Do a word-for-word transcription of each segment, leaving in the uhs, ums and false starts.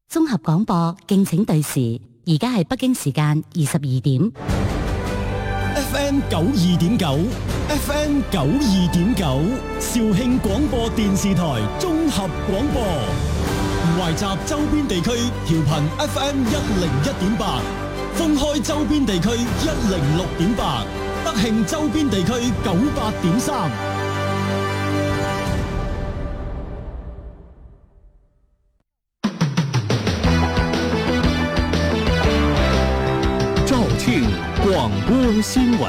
綜合廣播，敬請對時。而家係北京時間二十二點。 F M 九二點九 ，F M 九二點九，肇慶廣播電視台綜合廣播，懷集周邊地區調頻 F M 一零一點八，封開周邊地區一零六點八，德慶周邊地區九八點三。 肇慶廣播新聞。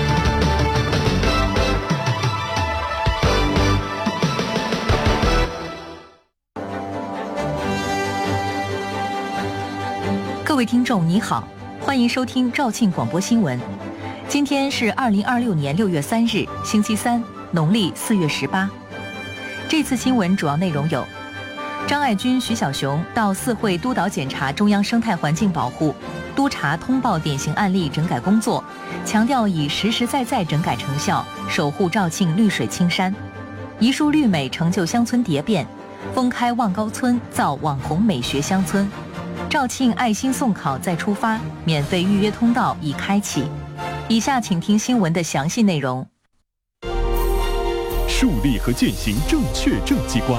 各位听众你好，欢迎收听肇庆广播新闻。今天是二零二六年六月三日，星期三，农历四月十八。这次新闻主要内容有：张爱军、徐小熊到四会督导检查中央生态环境保护，督查通报典型案例整改工作，强调以实实在在整改成效，守护肇庆绿水青山。一树绿美成就乡村蝶变，封开望高村造网红美学乡村。肇庆爱心送考再出发，免费预约通道已开启。以下请听新闻的详细内容。 树立和践行正确政绩观。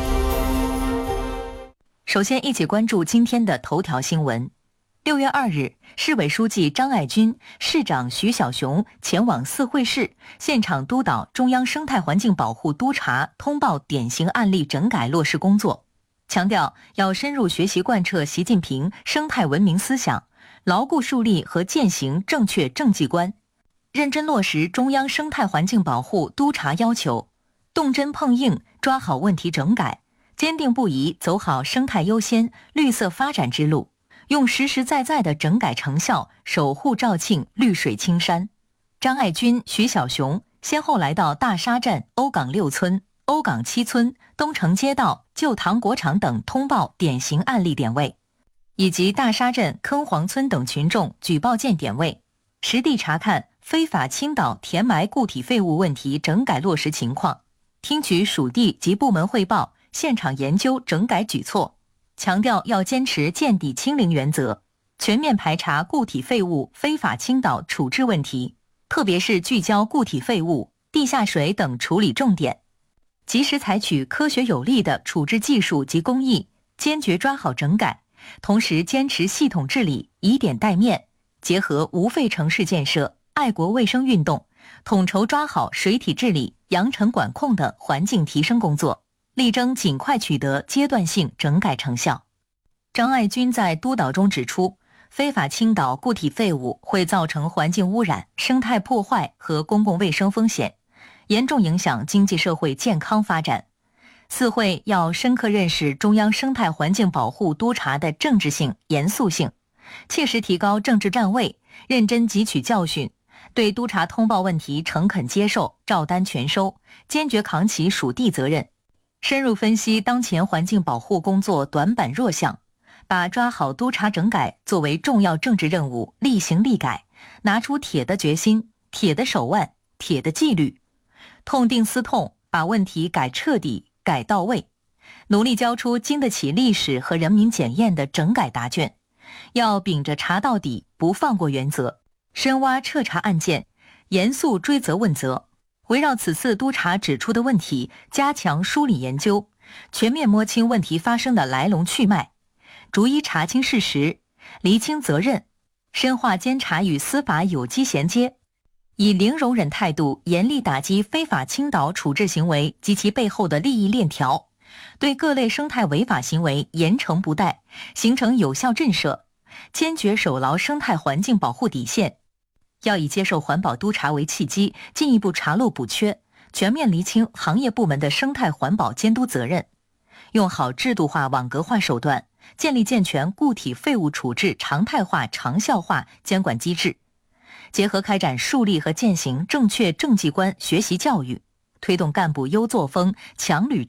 首先一起关注今天的头条新闻。六月二日，市委书记张爱军、市长徐小熊前往四会市现场督导中央生态环境保护督查通报典型案例整改落实工作，强调要深入学习贯彻习近平生态文明思想，牢固树立和践行正确政绩观，认真落实中央生态环境保护督查要求，动真碰硬抓好问题整改，坚定不移走好生态优先、绿色发展之路，用实实在在的整改成效守护肇庆绿水青山。张爱军、徐小熊先后来到大沙镇欧岗六村、欧岗七村、东城街道、旧糖果厂等通报典型案例点位，以及大沙镇坑黄村等群众举报件点位，实地查看非法倾倒填埋固体废物问题整改落实情况，听取属地及部门汇报，现场研究整改举措，强调要坚持见底清零原则，全面排查固体废物非法倾倒处置问题，特别是聚焦固体废物、地下水等处理重点，及时采取科学有力的处置技术及工艺，坚决抓好整改，同时坚持系统治理，以点带面，结合无废城市建设、爱国卫生运动，统筹抓好水体治理、扬尘管控的环境提升工作，力争尽快取得阶段性整改成效。张爱军在督导中指出，非法倾倒固体废物会造成环境污染、生态破坏和公共卫生风险，严重影响经济社会健康发展。四会要深刻认识中央生态环境保护督查的政治性、严肃性，切实提高政治站位，认真汲取教训，对督查通报问题诚恳接受、照单全收，坚决扛起属地责任，深入分析当前环境保护工作短板弱项，把抓好督查整改作为重要政治任务，力行力改，拿出铁的决心、铁的手腕、铁的纪律，痛定思痛，把问题改彻底、改到位，努力交出经得起历史和人民检验的整改答卷。要秉着查到底、不放过原则，深挖彻查案件，严肃追责问责，围绕此次督查指出的问题，加强梳理研究，全面摸清问题发生的来龙去脉，逐一查清事实，厘清责任，深化监察与司法有机衔接，以零容忍态度严厉打击非法倾倒处置行为及其背后的利益链条，对各类生态违法行为严惩不贷，形成有效震慑，坚决守牢生态环境保护底线。要以接受环保督查为契机，进一步查漏补缺，全面厘清行业部门的生态环保监督责任，用好制度化、网格化手段，建立健全固体废物处置常态化、长效化监管机制，结合开展树立和践行正确政绩观学习教育，推动干部优作风、强履